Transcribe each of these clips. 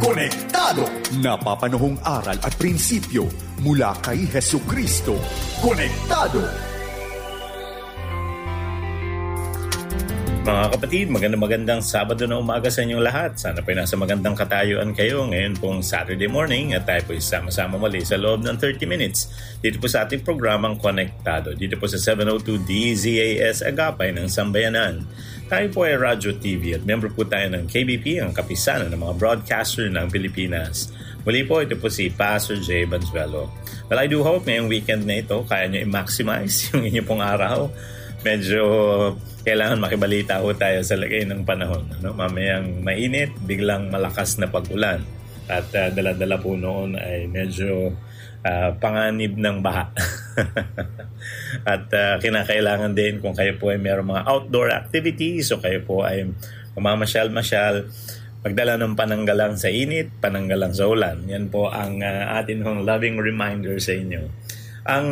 Konektado! Napapanahong aral at prinsipyo mula kay Hesukristo. Konektado! Mga kapatid, magandang Sabado na umaga sa inyong lahat. Sana po'y nasa magandang katayuan kayo ngayon pong Saturday morning at tayo po'y sama-sama muli sa loob ng 30 minutes dito po sa ating programang Konektado. Dito po sa 702 DZAS Agapay ng Sambayanan. Tayo po ay Radyo TV at member po tayo ng KBP, ang kapisanan ng mga broadcaster ng Pilipinas. Muli po, ito po si Pastor Jay Banzuelo. Well, I do hope ngayong weekend na ito, kaya nyo i-maximize yung inyo pong araw. Medyo kailangan makibalita po tayo sa lagay ng panahon. Mamayang mainit, biglang malakas na pag-ulan. At dala-dala po noon ay medyo panganib ng baha. At kinakailangan din kung kayo po ay mayroong mga outdoor activities o kayo po ay mamamasyal-masyal, magdala ng pananggalang sa init, pananggalang sa ulan. Yan po ang atin hong loving reminder sa inyo. Ang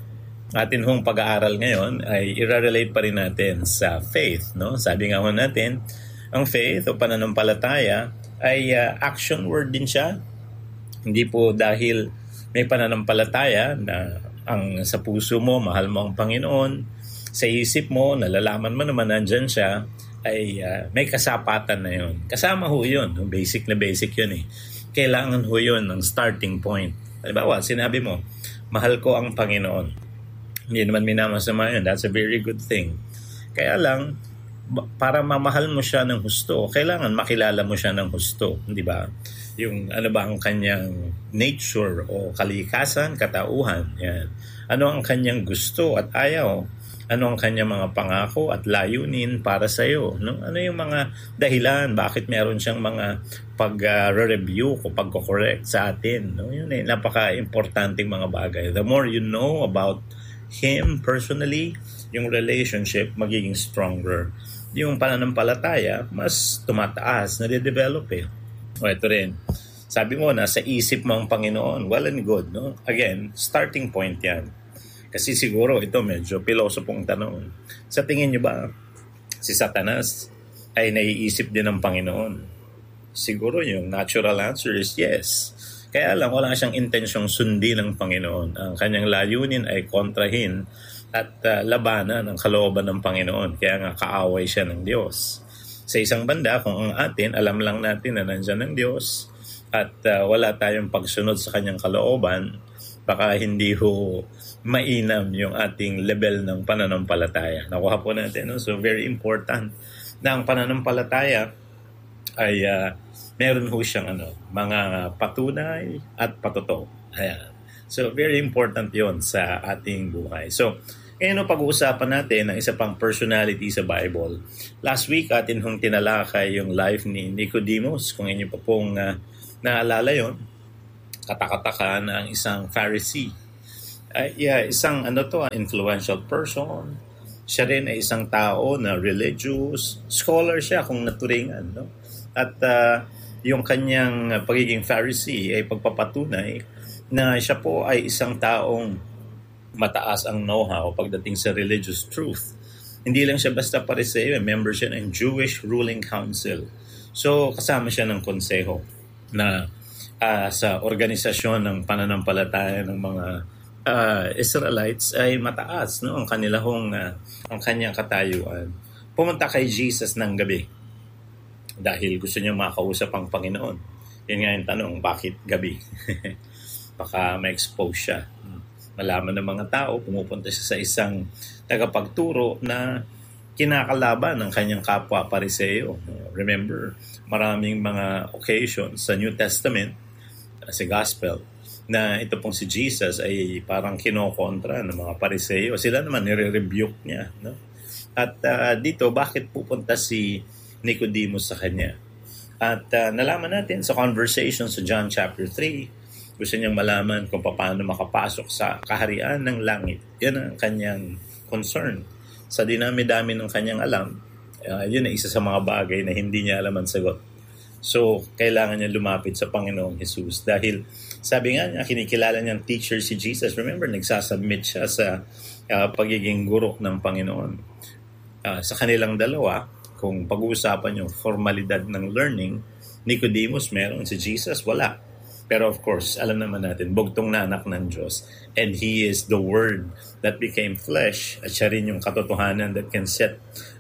atin hong pag-aaral ngayon ay i-relate pa rin natin sa faith. No? Sabi nga ho natin, ang faith o pananampalataya ay action word din siya. Hindi po dahil may pananampalataya na ang sa puso mo, mahal mo ang Panginoon, sa isip mo, nalalaman mo naman nandyan siya, ay may kasapatan na yun. Kasama ho yun. Basic na basic yun eh. Kailangan ho yun ng starting point. Halimbawa, sinabi mo, mahal ko ang Panginoon. Hindi naman minamasama yun. That's a very good thing. Kaya lang, para mamahal mo siya ng husto, kailangan makilala mo siya ng husto. Di ba? Yung ano ba ang kanyang nature o kalikasan, katauhan. Yan. Ano ang kanyang gusto at ayaw? Ano ang kanyang mga pangako at layunin para sa iyo? No? Ano yung mga dahilan? Bakit meron siyang mga pag-review o pag-correct sa atin? No? Yun eh, napaka-importanting mga bagay. The more you know about Him personally, yung relationship magiging stronger. Yung pananampalataya, mas tumataas, nade-develop eh. O ito rin, sabi mo, nasa isip mo ang Panginoon. Well and good, no? Again, starting point yan. Kasi siguro ito medyo pilosopong tanong. Sa tingin nyo ba, si Satanas ay naiisip din ng Panginoon? Siguro yung natural answer is yes. Kaya lang, wala siyang intensyong sundin ng Panginoon. Ang kanyang layunin ay kontrahin at labanan ang kalooban ng Panginoon. Kaya nga, kaaway siya ng Diyos. Sa isang banda, kung ang atin, alam lang natin na nandyan ng Diyos at wala tayong pagsunod sa kanyang kalooban, baka hindi ho mainam yung ating level ng pananampalataya. Nakuha po natin. No? So, very important na ang pananampalataya ay meron ho siyang mga patunay at patotoo. Ayan. So, very important yon sa ating buhay. So, ngayon pag-uusapan natin ang isa pang personality sa Bible. Last week, atin hong tinalakay yung life ni Nicodemus. Kung inyo pa pong naalala yon, katakataka na ang isang Pharisee. Isang influential person. Siya rin ay isang tao na religious. Scholar siya kung naturingan. No? At yung kanyang pagiging Pharisee ay pagpapatunay na siya po ay isang taong mataas ang know-how pagdating sa religious truth. Hindi lang siya basta Pariseo, member siya ng Jewish Ruling Council. So kasama siya ng konseho na sa organisasyon ng pananampalataya ng mga Israelites ay mataas, no, ang ang kanyang katayuan. Pumunta kay Jesus ng gabi dahil gusto niya makausap ang Panginoon. Yun nga yung tanong, bakit gabi? Baka ma-expose siya. Malaman ng mga tao, pumupunta siya sa isang tagapagturo na kinakalaban ng kanyang kapwa Pariseo. Remember, maraming mga occasions sa New Testament, sa Gospel, na ito pong si Jesus ay parang kinokontra ng mga Pariseo. Sila naman nire-rebuke niya. No? At dito, bakit pupunta si Nicodemus sa kanya? At nalaman natin sa conversation sa John chapter 3, gusto niyang malaman kung paano makapasok sa kaharian ng langit. Yan ang kanyang concern. Sa dinami-dami ng kanyang alam, yun ay isa sa mga bagay na hindi niya alam ang sagot. So, kailangan niya lumapit sa Panginoong Jesus dahil sabi nga niya, kinikilala niyang teacher si Jesus. Remember, nagsasubmit siya sa pagiging guro ng Panginoon. Sa kanilang dalawa, kung pag-uusapan yung formalidad ng learning, Nicodemus meron, si Jesus wala. Pero of course, alam naman natin, bugtong na anak ng Diyos. And He is the Word that became flesh. At siya rin yung katotohanan that can set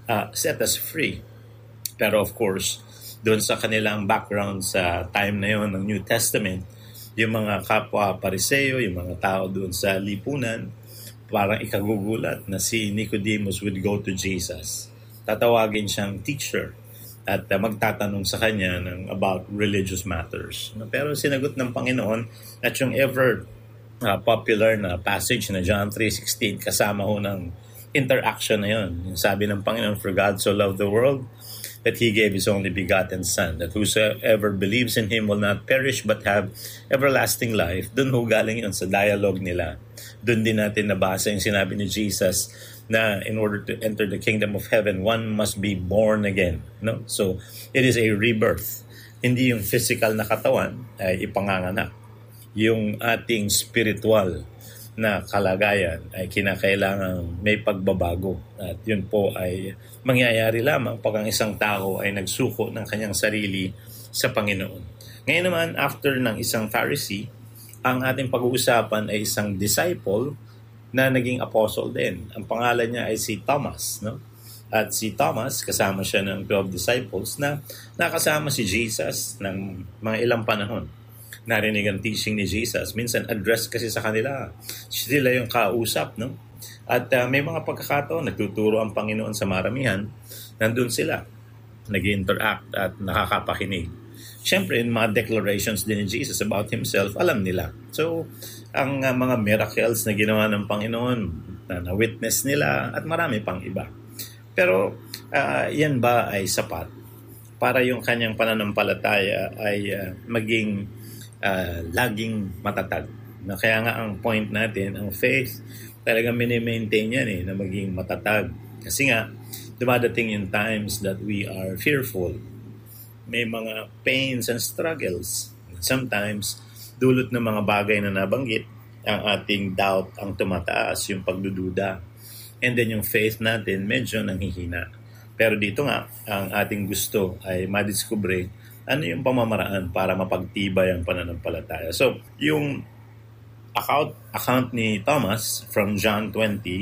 us free. Pero of course, doon sa kanilang background sa time na yon ng New Testament, yung mga kapwa Pariseo, yung mga tao doon sa lipunan, parang ikagugulat na si Nicodemus would go to Jesus. Tatawagin siyang teacher at magtatanong sa kanya about religious matters. Pero sinagot ng Panginoon at yung ever popular na passage na John 3:16 kasama ho ng interaction na yun. Yung sabi ng Panginoon, "For God so loved the world that He gave His only begotten Son, that whosoever believes in Him will not perish but have everlasting life." Doon ho galing yun sa dialogue nila. Doon din natin nabasa yung sinabi ni Jesus na in order to enter the kingdom of heaven, one must be born again. No? So, it is a rebirth. Hindi yung physical na katawan ay ipanganganak. Yung ating spiritual na kalagayan ay kinakailangan may pagbabago. At yun po ay mangyayari lamang pag ang isang tao ay nagsuko ng kanyang sarili sa Panginoon. Ngayon naman, after ng isang Pharisee, ang ating pag-uusapan ay isang disciple na naging apostle din. Ang pangalan niya ay si Thomas. No? At si Thomas, kasama siya ng 12 disciples na nakasama si Jesus ng mga ilang panahon. Narinig ang teaching ni Jesus. Minsan, address kasi sa kanila. Sila yung kausap. No? At may mga pagkakataon, nagtuturo ang Panginoon sa maramihan. Nandun sila. Nag-interact at nakakapakinig. Siyempre, in mga declarations din ni Jesus about Himself, alam nila. So, ang mga miracles na ginawa ng Panginoon, na witness nila, at marami pang iba. Pero, yan ba ay sapat para yung kanyang pananampalataya ay maging laging matatag? Kaya nga ang point natin, ang faith, talagang mini-maintain yan na maging matatag. Kasi nga, dumadating yung times that we are fearful. May mga pains and struggles. Sometimes, dulot ng mga bagay na nabanggit, ang ating doubt ang tumataas, yung pagdududa. And then yung faith natin medyo nanghihina. Pero dito nga, ang ating gusto ay madiskubre ano yung pamamaraan para mapagtibay ang pananampalataya. So, yung account ni Thomas from John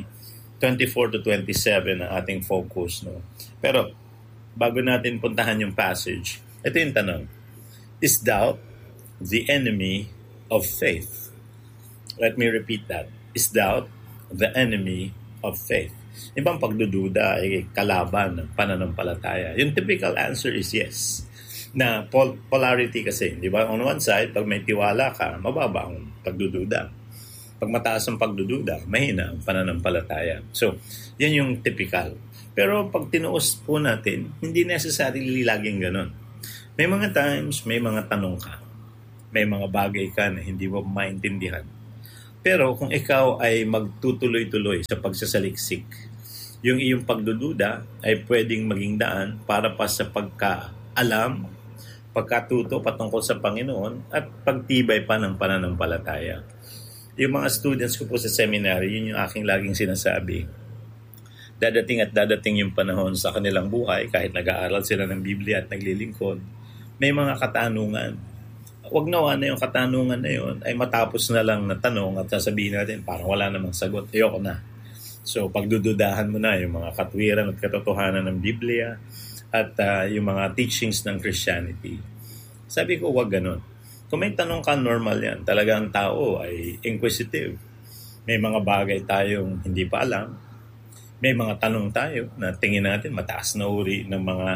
20:24 to 27 ang ating focus. No? Pero, bago natin puntahan yung passage, ito yung tanong. Is doubt the enemy of faith? Let me repeat that. Is doubt the enemy of faith? Ibang pagdududa ay kalaban ng pananampalataya. Yung typical answer is yes. Na polarity kasi, di ba? On one side, pag may tiwala ka, mababa ang pagdududa. Pag mataas ang pagdududa, mahina ang pananampalataya. So, yan yung typical. Pero pag tinuos po natin, hindi necessarily laging ganun. May mga times, may mga tanong ka. May mga bagay ka na hindi mo maintindihan. Pero kung ikaw ay magtutuloy-tuloy sa pagsasaliksik, yung iyong pagdududa ay pwedeng maging daan para pa sa pagkaalam, pagkatuto patungkol sa Panginoon at pagtibay pa ng pananampalataya. Yung mga students ko po sa seminary, yun yung aking laging sinasabi. Dadating at dadating yung panahon sa kanilang buhay, kahit nag-aaral sila ng Biblia at naglilingkod, may mga katanungan. Huwag nawa na yung katanungan na yun ay matapos na lang na tanong at sasabihin natin parang wala namang sagot. Ayoko na. So pagdududahan mo na yung mga katwiran at katotohanan ng Biblia at yung mga teachings ng Christianity. Sabi ko, wag ganun. Kung may tanong ka, normal yan. Talaga ang tao ay inquisitive. May mga bagay tayong hindi pa alam. May mga tanong tayo na tingin natin mataas na uri ng mga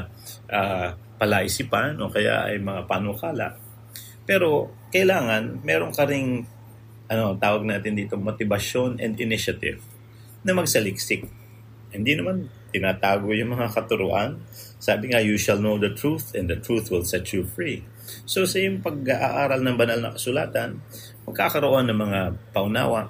palaisipan o kaya ay mga panukala. Pero kailangan meron ka ring tawag natin dito motivasyon and initiative na magsaliksik. Hindi naman tinatago yung mga katuruan. Sabi nga, you shall know the truth and the truth will set you free. So sa yung pag-aaral ng banal na kasulatan, magkakaroon ng mga paunawa,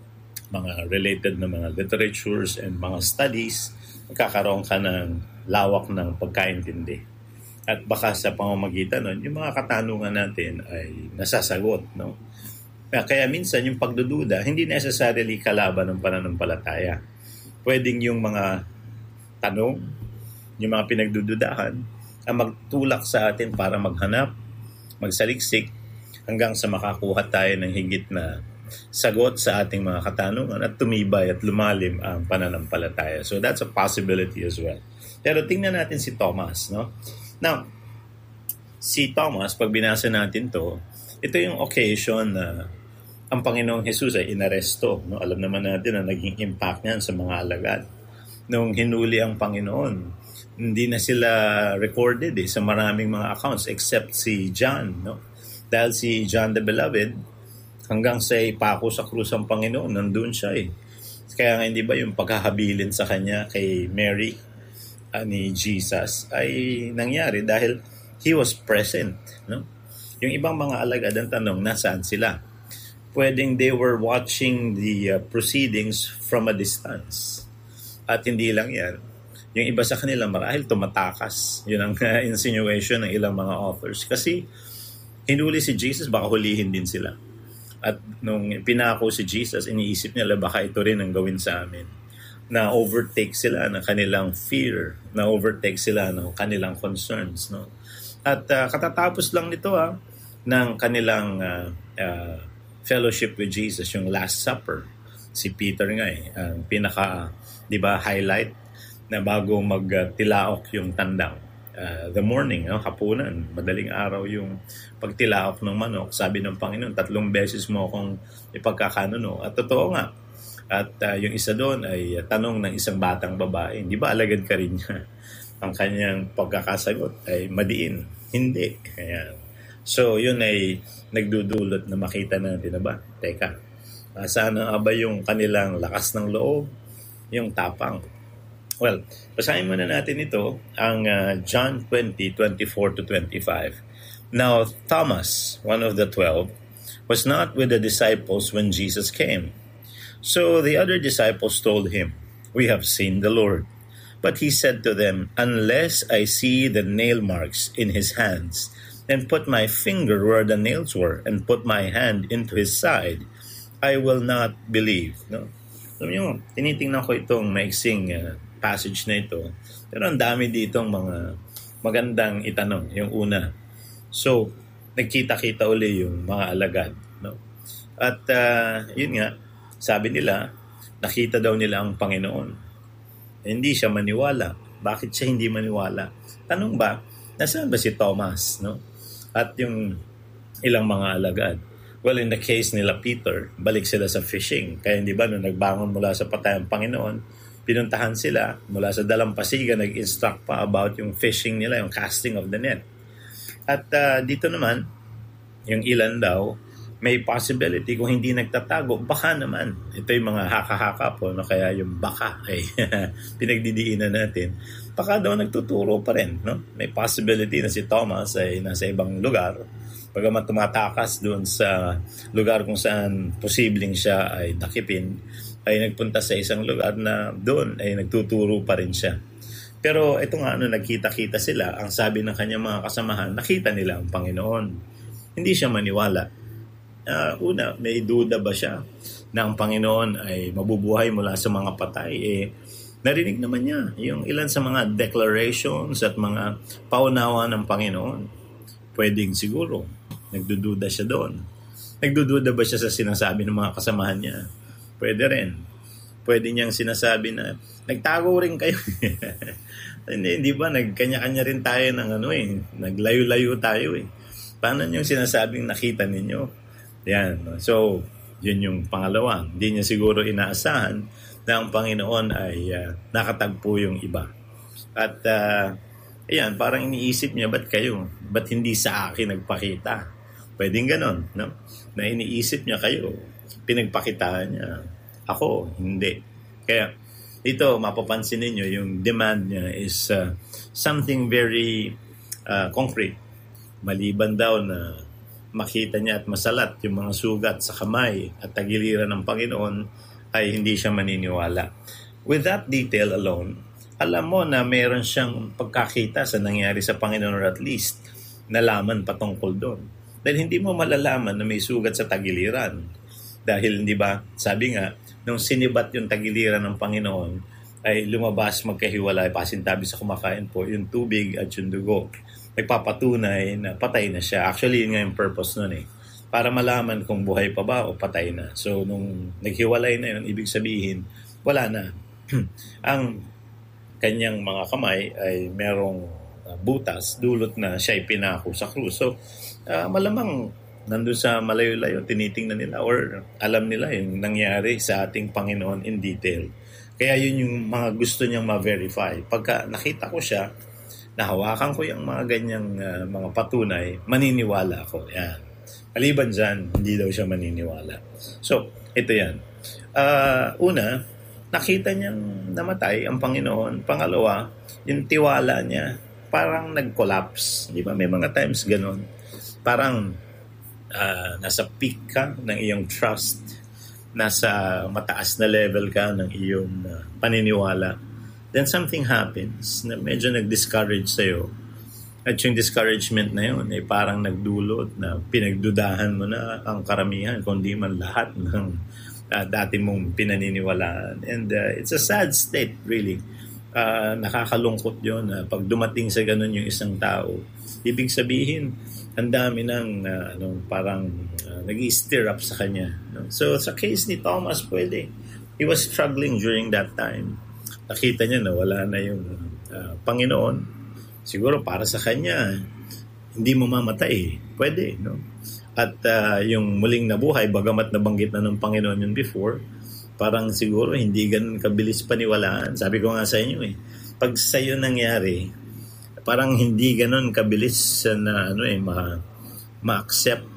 mga related na mga literatures and mga studies, magkakaroon ka ng lawak ng pagkaintindi. At baka sa pamamagitan nun, yung mga katanungan natin ay nasasagot. No? Kaya minsan yung pagdududa, hindi necessarily kalaban ng pananampalataya. Pwedeng yung mga tanong yung mga pinagdududahan, ang magtulak sa atin para maghanap, magsaliksik, hanggang sa makakuha tayo ng higit na sagot sa ating mga katanungan at tumibay at lumalim ang pananampalataya. So that's a possibility as well. Pero tingnan natin si Thomas, no? Now, si Thomas, pag binasa natin to, ito yung occasion na ang Panginoong Jesus ay inaresto. No? Alam naman natin na naging impact niyan sa mga alagad. Nung hinuli ang Panginoon, hindi na sila recorded sa maraming mga accounts except si John. No? Dahil si John the Beloved, hanggang sa ipako sa krus ang Panginoon, nandun siya Kaya nga hindi ba yung pagkahabilin sa kanya kay Mary ni Jesus ay nangyari dahil he was present. No? Yung ibang mga alagad, ang tanong, nasaan sila? Pwedeng they were watching the proceedings from a distance. At hindi lang yan. Yung iba sa kanila marahil tumatakas. Yun ang insinuation ng ilang mga authors. Kasi hinuli si Jesus, baka hulihin din sila. At nung pinako si Jesus, iniisip nila baka ito rin ang gawin sa amin. Na overtake sila ng kanilang fear. Na overtake sila ng kanilang concerns. No? At katatapos lang nito ng kanilang fellowship with Jesus, yung Last Supper. Si Peter nga ang pinaka, di ba, highlight na bago magtilaok yung tandang. The morning, hapunan, madaling araw yung pagtilaok ng manok. Sabi ng Panginoon, 3 beses mo akong ipagkakanuno. At totoo nga. At yung isa doon ay tanong ng isang batang babae, di ba alagad ka rin niya? Ang kanyang pagkakasagot ay madiin. Hindi. Ayan. So, yun ay nagdudulot na makita natin na ba? Teka, saan ang aba yung kanilang lakas ng loob? Yung tapang. Well, basahin muna natin ito, ang John 20:24-25. Now, Thomas, one of the 12, was not with the disciples when Jesus came. So the other disciples told him, "We have seen the Lord." But he said to them, "Unless I see the nail marks in his hands, and put my finger where the nails were, and put my hand into his side, I will not believe." No? Alam nyo, tinitingnan ko itong maiksing passage na ito. Pero ang dami ditong mga magandang itanong. Yung una. So, nagkita-kita uli yung mga alagad. No? At yun nga, sabi nila, nakita daw nila ang Panginoon. Hindi siya maniwala. Bakit siya hindi maniwala? Tanong ba, nasaan ba si Thomas? No? At yung ilang mga alagad. Well, in the case nila Peter, balik sila sa fishing. Kaya hindi ba, nung nagbangon mula sa patay ang Panginoon, pinuntahan sila mula sa dalampasigan, nag-instruct pa about yung fishing nila, yung casting of the net. At dito naman, yung ilan daw, may possibility kung hindi nagtatago, baka naman. Ito yung mga haka-haka po, no? Kaya yung baka ay pinagdidiinan natin. Baka daw nagtuturo pa rin. No? May possibility na si Thomas ay nasa ibang lugar. Pagamat tumatakas doon sa lugar kung saan posibleng siya ay dakipin, ay nagpunta sa isang lugar na doon ay nagtuturo pa rin siya. Pero ito nga, nagkita-kita sila, ang sabi ng kanyang mga kasamahan, nakita nila ang Panginoon. Hindi siya maniwala. Una, may duda ba siya na ang Panginoon ay mabubuhay mula sa mga patay? Narinig naman niya yung ilan sa mga declarations at mga paunawa ng Panginoon. Pwedeng siguro, nagdududa siya doon. Nagdududa ba siya sa sinasabi ng mga kasamahan niya? Pwede rin. Pwede niyang sinasabi na, nagtago rin kayo. Hindi ba, nagkanya-kanya rin tayo ng naglayo-layo tayo Paano niyong sinasabing nakita ninyo? Yan. So, yun yung pangalawa. Hindi niya siguro inaasahan na ang Panginoon ay nakatagpo yung iba. At, ayan, parang iniisip niya, ba't hindi sa akin nagpakita? Pwedeng ganon, no? Na iniisip niya kayo, pinagpakitaan niya. Ako, hindi. Kaya, ito, mapapansin ninyo, yung demand niya is something very concrete. Maliban daw na makita niya at masalat yung mga sugat sa kamay at tagiliran ng Panginoon, ay hindi siya maniniwala. With that detail alone, alam mo na meron siyang pagkakita sa nangyari sa Panginoon, or at least nalaman patungkol doon. Dahil hindi mo malalaman na may sugat sa tagiliran. Dahil, hindi ba, sabi nga, nung sinibat yung tagiliran ng Panginoon, ay lumabas magkahiwalay, pasintabi sa kumakain po, yung tubig at yung dugo. Nagpapatunay na patay na siya. Actually, yun nga yung purpose nun para malaman kung buhay pa ba o patay na. So, nung naghiwalay na yun, ibig sabihin, wala na. Ang kanyang mga kamay ay merong butas, dulot na siya ay pinako sa krus. So, malamang nandun sa malayo-layo, tinitingnan nila or alam nila yung nangyari sa ating Panginoon in detail. Kaya yun yung mga gusto niyang ma-verify. Pagka nakita ko siya, nahawakan ko yung mga ganyang mga patunay, maniniwala ako. Yan. Maliban dyan, hindi daw siya maniniwala. So, ito yan. Una, nakita niyang namatay ang Panginoon. Pangalawa, yung tiwala niya, parang nag-collapse. Di ba? May mga times ganun. Parang nasa peak ka ng iyong trust, nasa mataas na level ka ng iyong paniniwala, then something happens na medyo nag-discourage sa'yo. At yung discouragement na yun ay parang nagdulot na pinagdudahan mo na ang karamihan, kundi man lahat ng dati mong pinaniniwalaan. And it's a sad state, really. Nakakalungkot yun. Pag dumating sa ganun yung isang tao, ibig sabihin, ang dami ng parang nag-i-stir up sa kanya. No? So, sa case ni Thomas, pwede. He was struggling during that time. Nakita niya na wala na yung Panginoon. Siguro para sa kanya, hindi mo mamatay. Pwede, no? At yung muling nabuhay, bagamat nabanggit na ng Panginoon yun before, parang siguro hindi ganun kabilis paniwalaan. Sabi ko nga sa inyo pag sa'yo nangyari, parang hindi ganun kabilis na ma-accept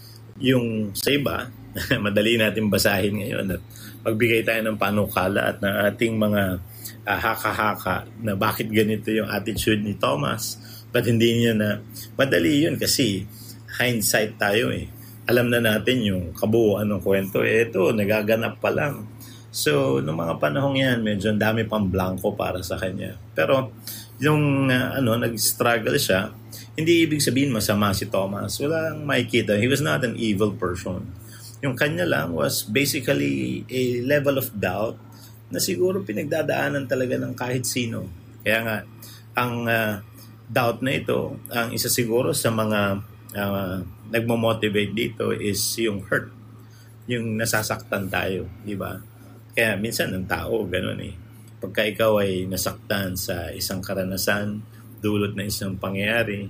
yung sa iba. Madali natin basahin ngayon at magbigay tayo ng panukala at ng ating mga haka-haka na bakit ganito yung attitude ni Thomas. But hindi niya na madali yun kasi hindsight tayo Alam na natin yung kabuuan ng kwento. Ito, nagaganap pa lang. So, noong mga panahong yan, medyo dami pang blanco para sa kanya. Pero, yung nag-struggle siya, hindi ibig sabihin masama si Thomas. Walang makikita. He was not an evil person. Yung kanya lang was basically a level of doubt na siguro pinagdadaanan talaga ng kahit sino. Kaya nga, ang doubt na ito, ang isa siguro sa mga nagmo-motivate dito is yung hurt. Yung nasasaktan tayo, di ba? Kaya minsan ang tao, ganun Pagka ikaw ay nasaktan sa isang karanasan, dulot na isang pangyayari,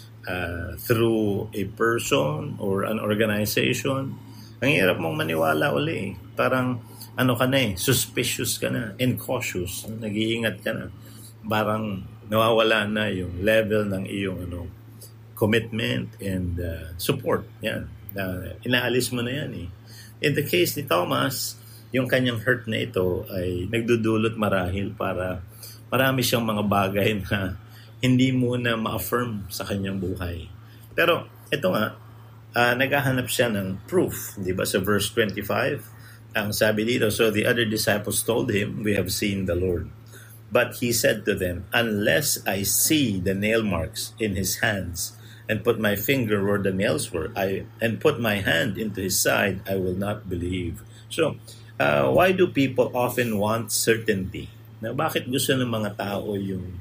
through a person or an organization, ang hirap mong maniwala uli. Parang, ka na suspicious ka na, and cautious, nag-iingat ka na. Parang nawawala na yung level ng iyong commitment and support. Yan. Inaalis mo na yan In the case ni Thomas, yung kanyang hurt na ito ay nagdudulot marahil para marami siyang mga bagay na hindi muna ma-affirm sa kanyang buhay. Pero ito nga, naghahanap siya ng proof. Di ba? Sa verse 25, ang sabi dito, so the other disciples told him, we have seen the Lord. But he said to them, unless I see the nail marks in his hands and put my finger where the nails were, and put my hand into his side, I will not believe. So, why do people often want certainty? Na bakit gusto ng mga tao yung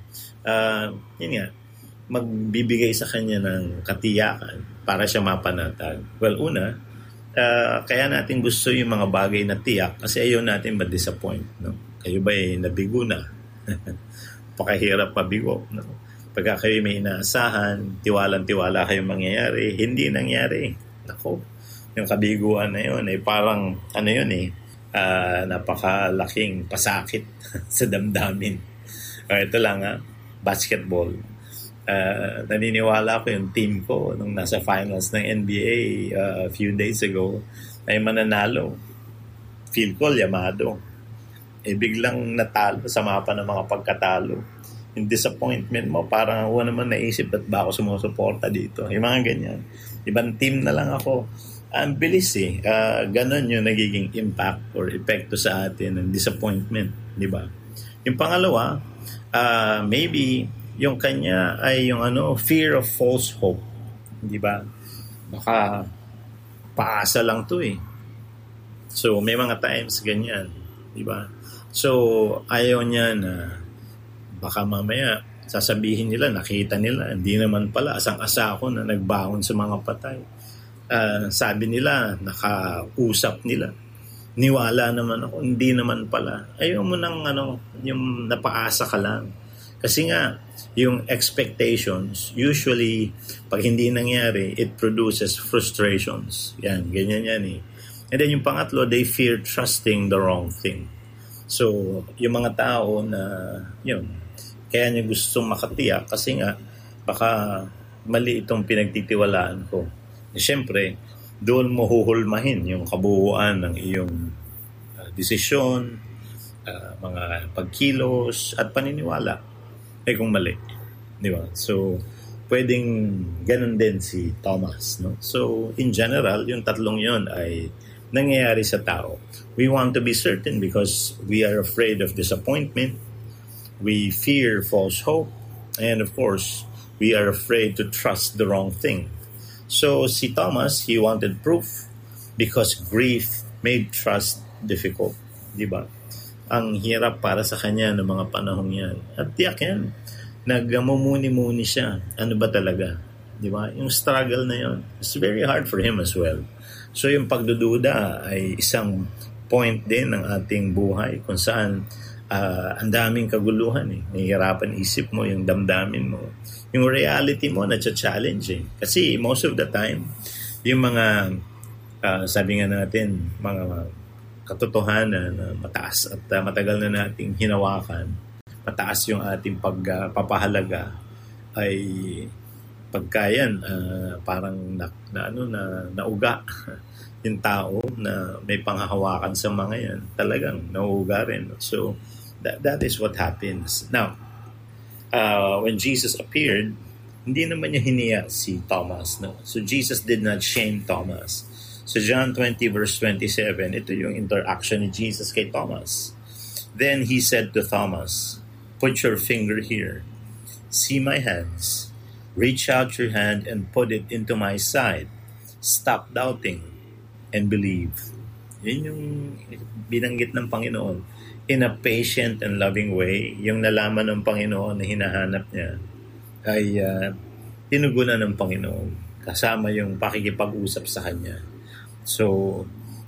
magbibigay sa kanya ng katiyakan para siya mapanatag? Well, una, kaya natin gusto yung mga bagay na tiyak kasi ayaw natin ma-disappoint. No? Kayo ba nabigo na? Pakahirap mabigo. No? Pagka kayo may inaasahan, tiwalang-tiwala kayong mangyayari, hindi nangyari. Nako, yung kabiguan na yun parang napakalaking pasakit sa damdamin. Ito lang basketball. Naniniwala ko yung team ko nung nasa finals ng NBA a few days ago ay mananalo. Feel ko yamado. Biglang natalo sa mapa ng mga pagkatalo. Yung disappointment mo, parang ako naman naisip at ba ako sumusuporta dito. Yung mga ganyan. Ibang team na lang ako. Ang bilis ganon yung nagiging impact or epekto sa atin ng disappointment, di ba? Yung pangalawa, maybe yung kanya ay yung fear of false hope, di ba? Baka paasa lang to So may mga times ganyan, di ba? So, ayaw niya na baka mamaya sasabihin nila, nakita nila, hindi naman pala, asang-asa ako na nagbaon sa mga patay. Sabi nila, nakausap nila. Niwala naman ako, hindi naman pala. Ayaw mo nang yung napaasa ka lang. Kasi nga, yung expectations, usually, pag hindi nangyari, it produces frustrations. Yan, ganyan yan eh. And then yung pangatlo, they fear trusting the wrong thing. So, yung mga tao na, kaya niya gustong makatiyak kasi nga, baka mali itong pinagtitiwalaan ko. Siyempre, doon mo huhulmahin yung kabuuan ng iyong desisyon, mga pagkilos, at paniniwala. Kung mali. Di ba? So, pwedeng ganun din si Thomas. No? So, in general, yung tatlong yon ay nangyayari sa tao. We want to be certain because we are afraid of disappointment. We fear false hope. And of course, we are afraid to trust the wrong thing. So si Thomas, he wanted proof because grief made trust difficult. Diba? Ang hirap para sa kanya ng mga panahong yan. At tiyak yan, nagmumuni-muni siya. Ano ba talaga? Diba? Yung struggle na yun, it's very hard for him as well. So yung pagdududa ay isang point din ng ating buhay kung saan ang daming kaguluhan eh. Nahihirapan isip mo, yung damdamin mo. Yung reality mo na-challenge eh. Kasi most of the time, yung mga, sabi nga natin, mga katotohanan na mataas at matagal na nating hinawakan, mataas yung ating pagpapahalaga, ay pagkayan parang nauga yung tao na may panghahawakan sa mga yan, talagang nauuga rin. So that is what happens. Now, when Jesus appeared, hindi naman niya hiniya si Thomas. No? So Jesus did not shame Thomas. So John 20 verse 27, ito yung interaction ni Jesus kay Thomas. Then he said to Thomas, "Put your finger here. See my hands. Reach out your hand and put it into my side. Stop doubting and believe." Yun yung binanggit ng Panginoon. In a patient and loving way, yung nalaman ng Panginoon na hinahanap niya ay tinugunan ng Panginoon kasama yung pakikipag-usap sa Kanya. So,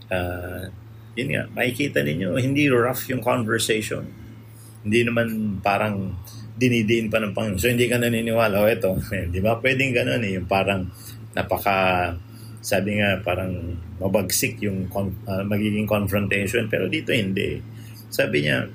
yun nga, makikita ninyo, hindi rough yung conversation. Hindi naman parang dinidiin pa ng Panginoon. So, hindi ka naniniwala. Ito, di ba? Pwedeng ganun eh. Yung parang sabi nga, parang mabagsik yung magiging confrontation. Pero dito hindi. Sabi niya,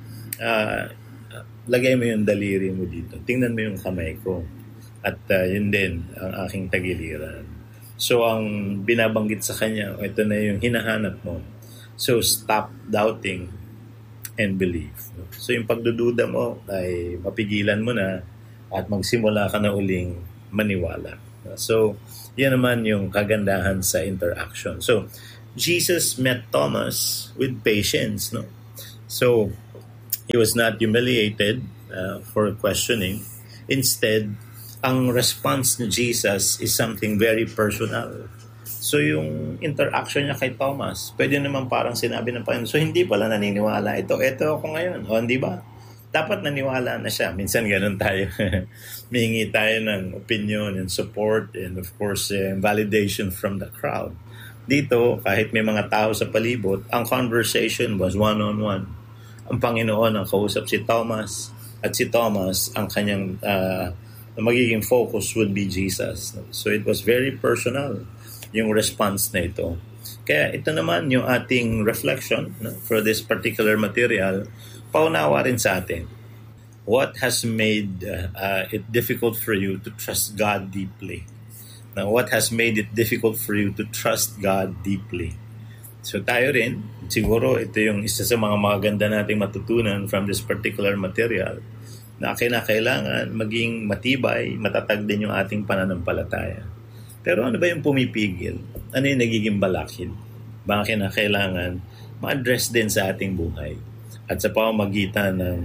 lagay mo yung daliri mo dito. Tingnan mo yung kamay ko. At yun din ang aking tagiliran. So, ang binabanggit sa kanya, ito na yung hinahanap mo. So, stop doubting and believe. So, yung pagdududa mo ay mapigilan mo na at magsimula ka na uling maniwala. So, yan naman yung kagandahan sa interaction. So, Jesus met Thomas with patience. No? So, he was not humiliated for questioning. Instead, ang response ni Jesus is something very personal. So, yung interaction niya kay Thomas, pwede naman parang sinabi ng Panginoon, so hindi pala naniniwala ito ako ngayon. O, hindi ba? Dapat naniwala na siya. Minsan ganun tayo. Mihingi tayo ng opinion and support and of course, validation from the crowd. Dito, kahit may mga tao sa palibot, ang conversation was one-on-one. Ang Panginoon ang kausap si Thomas at si Thomas ang kanyang magiging focus would be Jesus. So it was very personal yung response na ito. Kaya ito naman yung ating reflection for this particular material, paunawa rin sa atin. What has made it difficult for you to trust God deeply? Now, what has made it difficult for you to trust God deeply? So tayo rin, siguro ito yung isa sa mga maganda nating matutunan from this particular material, na kailangan maging matibay, matatag din yung ating pananampalataya. Pero ano ba yung pumipigil? Ano yung nagiging balakid? Baka kailangan ma-address din sa ating buhay. At sa pamamagitan ng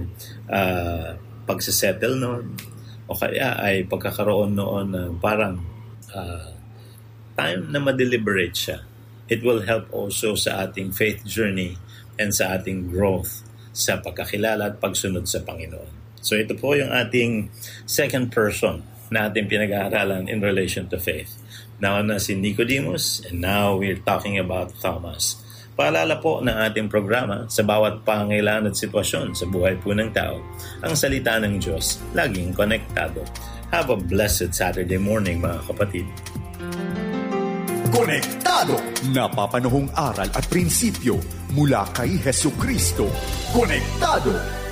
pagsasettle noon, o kaya ay pagkakaroon noon ng parang time na ma-deliberate siya. It will help also sa ating faith journey and sa ating growth sa pagkakilala at pagsunod sa Panginoon. So ito po yung ating second person na ating pinag-aaralan in relation to faith. Now na si Nicodemus, and now we're talking about Thomas. Paalala po ng ating programa, sa bawat pangailangan at sitwasyon sa buhay po ng tao, ang salita ng Diyos laging konektado. Have a blessed Saturday morning, mga kapatid. Konektado! Napapanahong aral at prinsipyo mula kay Hesukristo. Konektado!